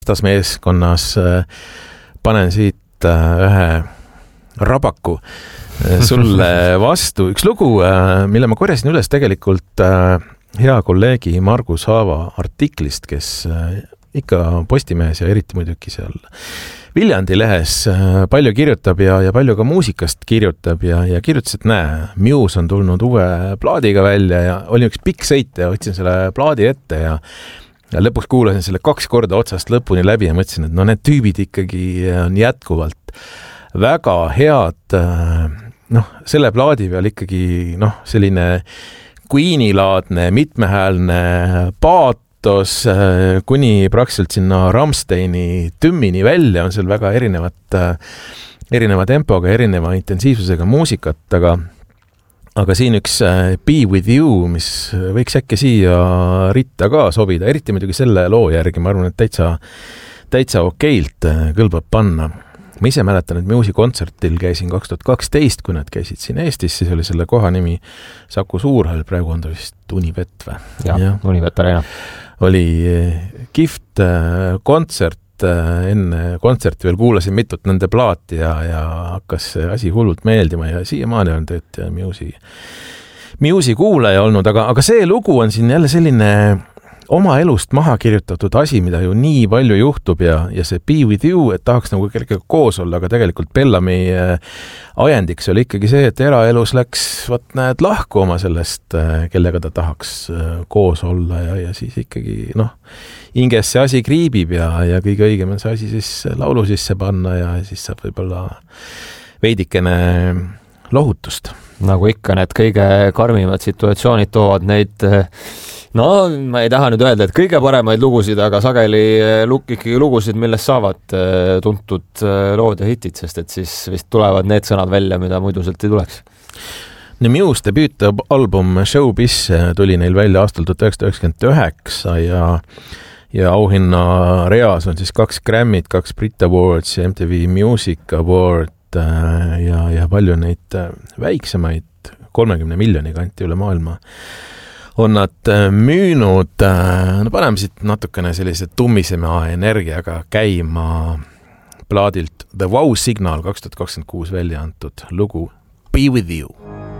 vastasmeeskonnas panen siit ühe rabaku sulle vastu. Üks lugu, mille ma korjasin üles tegelikult hea kolleegi Margus Haava artiklist, kes ikka Postimehes ja eriti muidugi seal Viljandi lehes palju kirjutab ja palju ka muusikast kirjutab ja kirjutas, et Muse on tulnud uue plaadiga välja ja oli üks pikk sõit ja võtsin selle plaadi ette ja lõpuks kuulasin selle 2 korda otsast lõpuni läbi ja mõtlesin, et need tüübid ikkagi on jätkuvalt väga head, selle plaadi peal ikkagi selline Queeni-laadne, mitmehäälne paat, kuni praktiliselt sinna Rammsteini tümmini välja on seal väga erineva tempoga, erineva intensiivsusega muusikat, aga siin üks Be With You, mis võiks äkki siia ritta ka sobida, eriti muidugi selle loo järgi, ma arvan, et täitsa okeilt kõlbab panna. Ma ise mäletan, et Muse'i kontsertil käisin 2012, kui nad käisid siin Eestis, siis oli selle koha nimi Saku Suurhall, praegu on ta vist Unibet või? Ja. Unibet Arena. Oli kihvt kontsert, enne kontserti veel kuulasin mitut nende plaati ja hakkas see asi hullult meeldima ja siiamaani on tööd Muse'i kuulaja olnud, aga see lugu on siin jälle selline oma elust maha kirjutatud asi, mida ju nii palju juhtub ja see Be With You, et tahaks nagu kellega koos olla, aga tegelikult Bellami ajendiks oli ikkagi see, et eraelus läks lahku oma sellest, kellega ta tahaks koos olla ja siis ikkagi hinges see asi kriibib ja kõige õigem on see asi siis laulu sisse panna ja siis saab võib-olla veidikene lohutust. Nagu ikka need kõige karmimad situatsioonid toovad neid ma ei taha nüüd öelda, et kõige paremaid lugusid, aga sageli ikkagi lugusid, millest saavad tuntud lood ja hitid, sest et siis vist tulevad need sõnad välja, mida muidu sealt ei tuleks. Muse debüütalbum Showbiz tuli neil välja aastal 1999 ja auhinna reas on siis 2 Grammy't, 2 Brit Awards ja MTV Music Award ja palju neid väiksemaid 30 miljoni kanti üle maailma on nad müünud. Paneme siit natukene sellise tummisema energiaga käima plaadilt The Wow Signal 2026 välja antud lugu Be With You.